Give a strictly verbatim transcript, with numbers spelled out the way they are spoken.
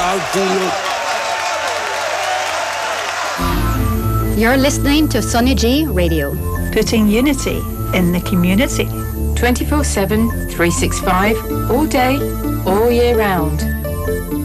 out, deal. You're listening to Sonny G Radio. Putting unity in the community. twenty-four seven, three sixty-five, all day, all year round.